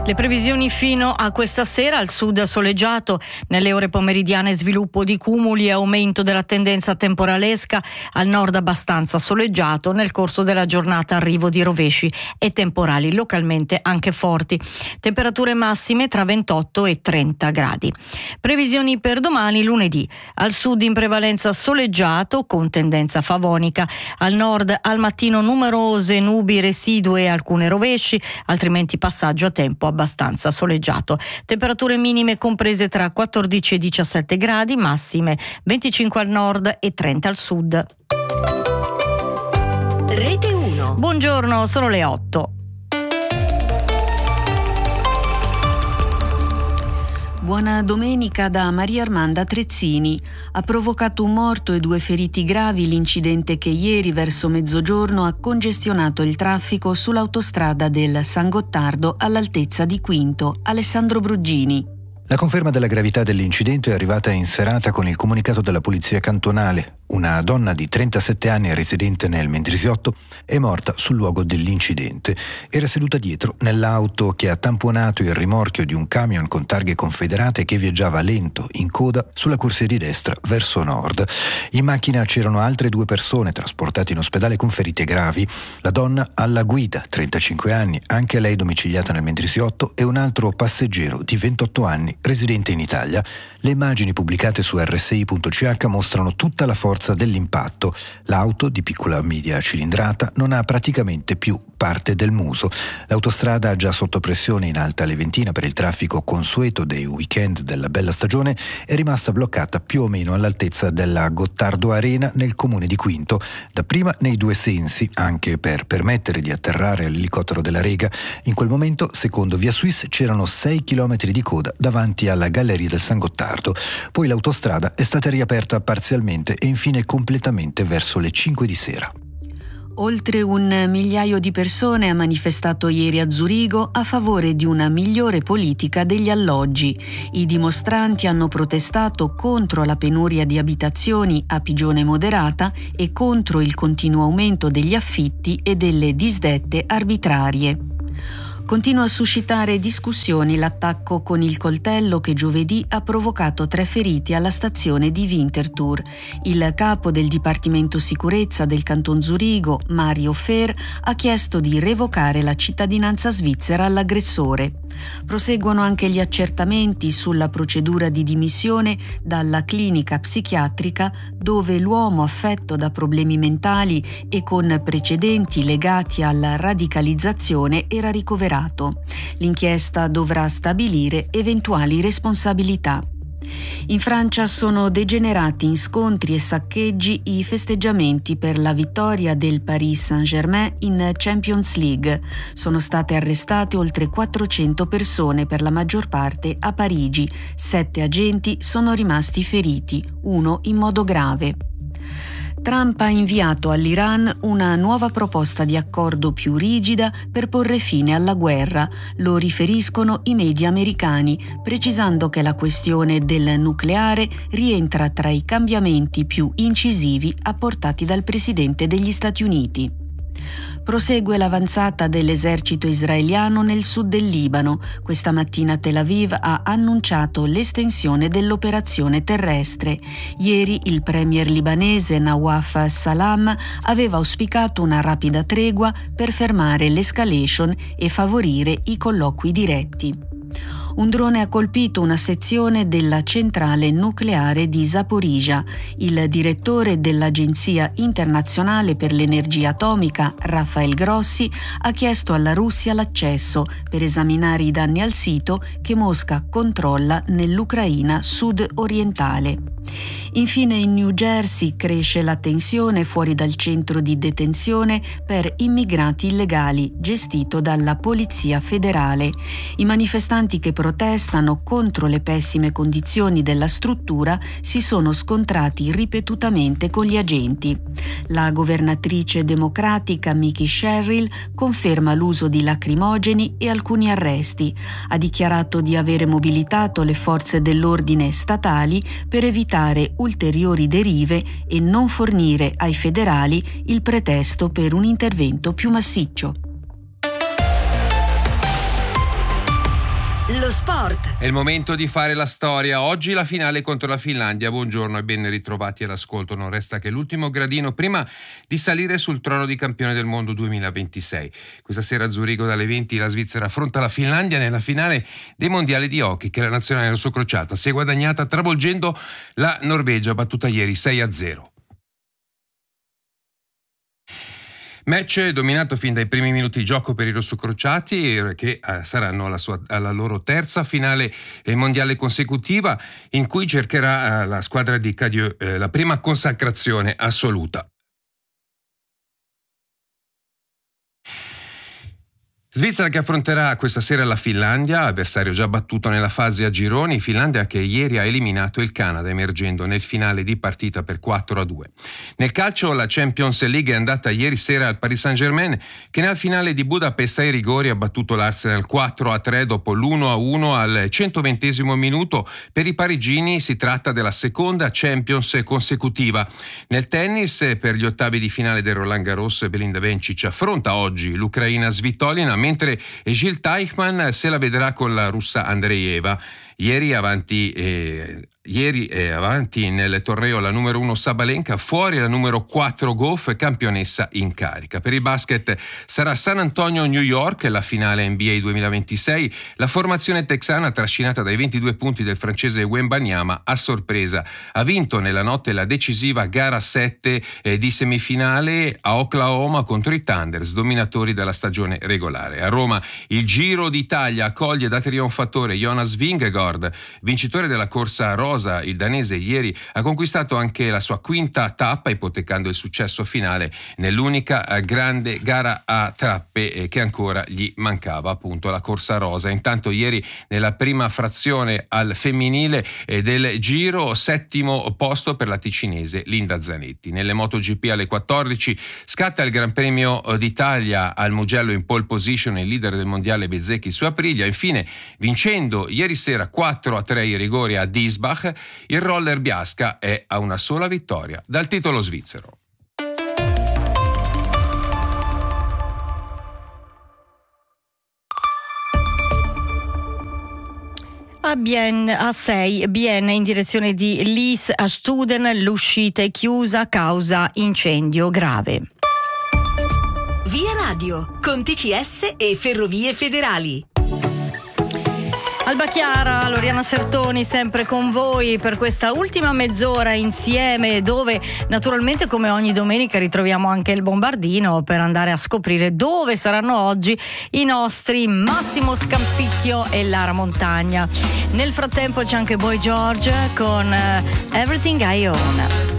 Le previsioni fino a questa sera: al sud soleggiato, nelle ore pomeridiane sviluppo di cumuli e aumento della tendenza temporalesca, al nord abbastanza soleggiato, nel corso della giornata arrivo di rovesci e temporali localmente anche forti. Temperature massime tra 28 e 30 gradi. Previsioni per domani lunedì: al sud in prevalenza soleggiato con tendenza favonica, al nord al mattino numerose nubi residue e alcune rovesci, altrimenti passaggio a tempo abbastanza soleggiato. Temperature minime comprese tra 14 e 17 gradi, massime 25 al nord e 30 al sud. Rete 1. Buongiorno, sono le 8. Buona domenica da Maria Armanda Trezzini. Ha provocato un morto e 2 feriti gravi l'incidente che ieri verso mezzogiorno ha congestionato il traffico sull'autostrada del San Gottardo all'altezza di Quinto. Alessandro Bruggini. La conferma della gravità dell'incidente è arrivata in serata con il comunicato della polizia cantonale. Una donna di 37 anni residente nel Mendrisiotto è morta sul luogo dell'incidente. Era seduta dietro nell'auto che ha tamponato il rimorchio di un camion con targhe confederate che viaggiava lento in coda sulla corsia di destra verso nord. In macchina c'erano altre 2 persone trasportate in ospedale con ferite gravi. La donna alla guida, 35 anni, anche lei domiciliata nel Mendrisiotto, e un altro passeggero di 28 anni residente in Italia. Le immagini pubblicate su rsi.ch mostrano tutta la forza dell'impatto. L'auto, di piccola media cilindrata, non ha praticamente più parte del muso. L'autostrada, già sotto pressione in Alta Leventina per il traffico consueto dei weekend della bella stagione, è rimasta bloccata più o meno all'altezza della Gottardo Arena nel comune di Quinto, dapprima nei 2 sensi, anche per permettere di atterrare all'elicottero della Rega. In quel momento, secondo Via Suisse, c'erano 6 chilometri di coda davanti alla galleria del San Gottardo. Poi l'autostrada è stata riaperta parzialmente e infine completamente verso le 5 di sera. Oltre 1 migliaio di persone ha manifestato ieri a Zurigo a favore di una migliore politica degli alloggi. I dimostranti hanno protestato contro la penuria di abitazioni a pigione moderata e contro il continuo aumento degli affitti e delle disdette arbitrarie. Continua a suscitare discussioni l'attacco con il coltello che giovedì ha provocato 3 feriti alla stazione di Winterthur. Il capo del Dipartimento Sicurezza del Canton Zurigo, Mario Fer, ha chiesto di revocare la cittadinanza svizzera all'aggressore. Proseguono anche gli accertamenti sulla procedura di dimissione dalla clinica psichiatrica dove l'uomo affetto da problemi mentali e con precedenti legati alla radicalizzazione era ricoverato. L'inchiesta dovrà stabilire eventuali responsabilità. In Francia sono degenerati in scontri e saccheggi i festeggiamenti per la vittoria del Paris Saint-Germain in Champions League. Sono state arrestate oltre 400 persone, per la maggior parte a Parigi. 7 agenti sono rimasti feriti, 1 in modo grave. Trump ha inviato all'Iran una nuova proposta di accordo più rigida per porre fine alla guerra. Lo riferiscono i media americani, precisando che la questione del nucleare rientra tra i cambiamenti più incisivi apportati dal presidente degli Stati Uniti. Prosegue l'avanzata dell'esercito israeliano nel sud del Libano. Questa mattina Tel Aviv ha annunciato l'estensione dell'operazione terrestre. Ieri il premier libanese Nawaf Salam aveva auspicato una rapida tregua per fermare l'escalation e favorire i colloqui diretti. Un drone ha colpito una sezione della centrale nucleare di Zaporizhzhia. Il direttore dell'Agenzia internazionale per l'energia atomica, Rafael Grossi, ha chiesto alla Russia l'accesso per esaminare i danni al sito che Mosca controlla nell'Ucraina sud-orientale. Infine in New Jersey cresce la tensione fuori dal centro di detenzione per immigrati illegali gestito dalla Polizia Federale. I manifestanti che protestano contro le pessime condizioni della struttura si sono scontrati ripetutamente con gli agenti. La governatrice democratica Mickey Sherrill conferma l'uso di lacrimogeni e alcuni arresti. Ha dichiarato di avere mobilitato le forze dell'ordine statali per evitare ulteriori derive e non fornire ai federali il pretesto per un intervento più massiccio. Lo sport. È il momento di fare la storia. Oggi la finale contro la Finlandia. Buongiorno e ben ritrovati all'ascolto. Non resta che l'ultimo gradino prima di salire sul trono di campione del mondo 2026. Questa sera a Zurigo dalle 20 la Svizzera affronta la Finlandia nella finale dei mondiali di hockey che la nazionale rossocrociata si è guadagnata travolgendo la Norvegia, battuta ieri 6-0. Match dominato fin dai primi minuti di gioco per i rossocrociati, che saranno alla loro terza finale mondiale consecutiva, in cui cercherà la squadra di Cadieux la prima consacrazione assoluta. Svizzera che affronterà questa sera la Finlandia, avversario già battuto nella fase a gironi, Finlandia che ieri ha eliminato il Canada emergendo nel finale di partita per 4-2. Nel calcio la Champions League è andata ieri sera al Paris Saint-Germain che nel finale di Budapest ai rigori ha battuto l'Arsenal 4-3 dopo l'1-1 al 120° minuto. Per i parigini si tratta della seconda Champions consecutiva. Nel tennis per gli ottavi di finale del Roland Garros Belinda Bencic affronta oggi l'Ucraina Svitolina, mentre Gilles Teichmann se la vedrà con la russa Andreeva. Ieri avanti nel torneo la numero 1 Sabalenka, fuori la numero 4 Gauff, campionessa in carica. Per il basket sarà San Antonio New York, la finale NBA 2026. La formazione texana, trascinata dai 22 punti del francese Wembanyama, a sorpresa ha vinto nella notte la decisiva gara 7 di semifinale a Oklahoma contro i Thunders, dominatori della stagione regolare. A Roma il Giro d'Italia accoglie da trionfatore Jonas Vingegaard, vincitore della corsa rosa. Il danese ieri ha conquistato anche la sua quinta tappa, ipotecando il successo finale nell'unica grande gara a tappe che ancora gli mancava, appunto la corsa rosa. Intanto ieri nella prima frazione al femminile del Giro, 7° posto per la ticinese Linda Zanetti. Nelle MotoGP alle 14 scatta il Gran Premio d'Italia. Al Mugello in pole position il leader del mondiale Bezzecchi su Aprilia. Infine, vincendo ieri sera 4-3 i rigori a Diesbach, il roller Biasca è a una sola vittoria dal titolo svizzero. A 6 Bienne in direzione di Lis a Studen, l'uscita è chiusa causa incendio grave. Via Radio con TCS e Ferrovie Federali. Alba Chiara, Loriana Sertoni sempre con voi per questa ultima mezz'ora insieme, dove naturalmente come ogni domenica ritroviamo anche il bombardino per andare a scoprire dove saranno oggi i nostri Massimo Scampicchio e Lara Montagna. Nel frattempo c'è anche Boy George con Everything I Own.